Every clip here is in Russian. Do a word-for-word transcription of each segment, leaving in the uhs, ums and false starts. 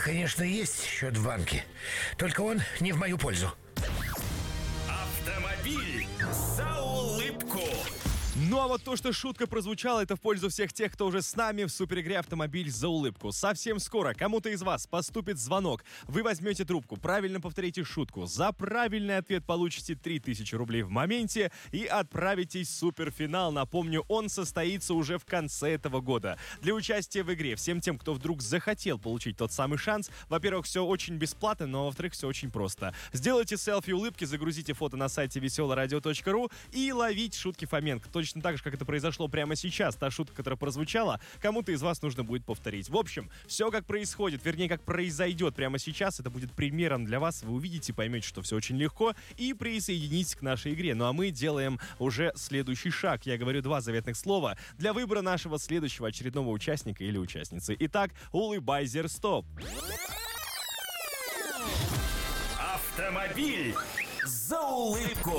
конечно, есть счет в банке. Только он не в мою пользу. Автомобиль за улыбку. Ну а вот то, что шутка прозвучала, это в пользу всех тех, кто уже с нами в суперигре «Автомобиль за улыбку». Совсем скоро кому-то из вас поступит звонок. Вы возьмете трубку, правильно повторите шутку. За правильный ответ получите три тысячи рублей в моменте и отправитесь в суперфинал. Напомню, он состоится уже в конце этого года. Для участия в игре всем тем, кто вдруг захотел получить тот самый шанс, во-первых, все очень бесплатно, но во-вторых, все очень просто. Сделайте селфи улыбки, загрузите фото на сайте веселое радио точка ру и ловите шутки Фоменко. Точно так же, как это произошло прямо сейчас. Та шутка, которая прозвучала, кому-то из вас нужно будет повторить. В общем, все как происходит, вернее, как произойдет прямо сейчас, это будет примером для вас. Вы увидите, поймете, что все очень легко, и присоединитесь к нашей игре. Ну а мы делаем уже следующий шаг. Я говорю два заветных слова для выбора нашего следующего очередного участника или участницы. Итак, улыбайзер стоп. Автомобиль за улыбку.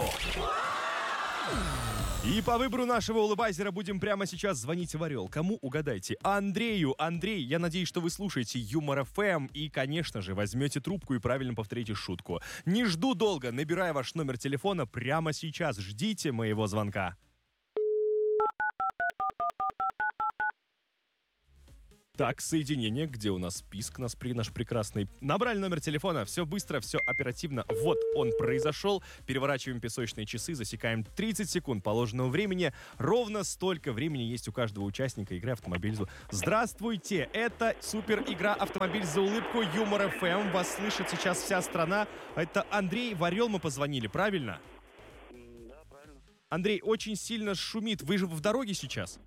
И по выбору нашего улыбайзера будем прямо сейчас звонить в Орел. Кому угадайте? Андрею. Андрей, я надеюсь, что вы слушаете Юмор эф эм и, конечно же, возьмете трубку и правильно повторите шутку. Не жду долго, набираю ваш номер телефона прямо сейчас. Ждите моего звонка. Так, соединение, где у нас список наш, наш прекрасный. Набрали номер телефона, все быстро, все оперативно. Вот он произошел. Переворачиваем песочные часы, засекаем тридцать секунд положенного времени. Ровно столько времени есть у каждого участника игры «Автомобиль за...» Здравствуйте, это супер игра «Автомобиль за улыбку» Юмор эф эм. Вас слышит сейчас вся страна. Это Андрей, в Орел мы позвонили, правильно? Да, правильно. Андрей, очень сильно шумит. Вы же в дороге сейчас?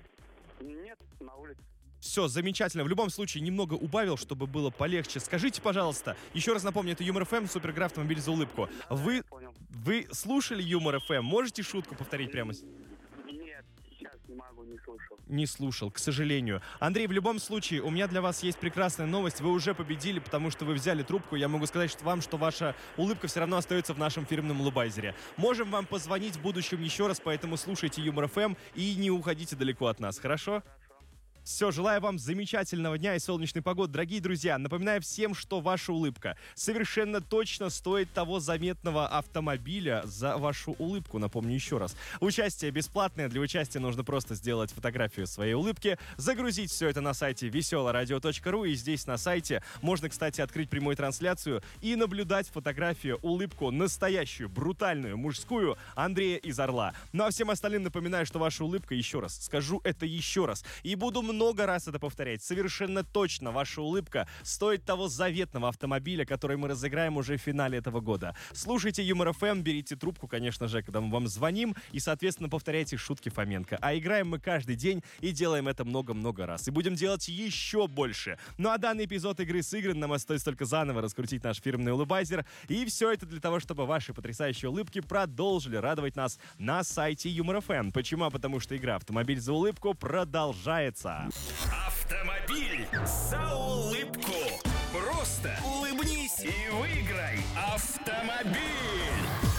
Нет, на улице. Все, замечательно. В любом случае, немного убавил, чтобы было полегче. Скажите, пожалуйста, еще раз напомню, это Юмор эф эм, супергра «Автомобиль за улыбку». Вы, вы слушали Юмор эф эм? Можете шутку повторить прямо? Нет, сейчас не могу, не слушал. Не слушал, к сожалению. Андрей, в любом случае, у меня для вас есть прекрасная новость. Вы уже победили, потому что вы взяли трубку. Я могу сказать что вам, что ваша улыбка все равно остается в нашем фирменном улыбайзере. Можем вам позвонить в будущем еще раз, поэтому слушайте Юмор эф эм и не уходите далеко от нас, хорошо? Все, желаю вам замечательного дня и солнечной погоды, дорогие друзья. Напоминаю всем, что ваша улыбка совершенно точно стоит того заметного автомобиля за вашу улыбку. Напомню еще раз. Участие бесплатное. Для участия нужно просто сделать фотографию своей улыбки, загрузить все это на сайте веселое радио точка ру. И здесь на сайте можно, кстати, открыть прямую трансляцию и наблюдать фотографию, улыбку настоящую, брутальную, мужскую Андрея из Орла. Ну а всем остальным напоминаю, что ваша улыбка, еще раз, скажу это еще раз, и буду много раз это повторять. Совершенно точно ваша улыбка стоит того заветного автомобиля, который мы разыграем уже в финале этого года. Слушайте Юмор эф эм, берите трубку, конечно же, когда мы вам звоним, и, соответственно, повторяйте шутки Фоменко. А играем мы каждый день и делаем это много-много раз. И будем делать еще больше. Ну а данный эпизод игры сыгран, нам остается только заново раскрутить наш фирменный улыбайзер. И все это для того, чтобы ваши потрясающие улыбки продолжили радовать нас на сайте Юмор эф эм. Почему? А потому что игра «Автомобиль за улыбку» продолжается. Автомобиль за улыбку. Просто улыбнись и выиграй автомобиль.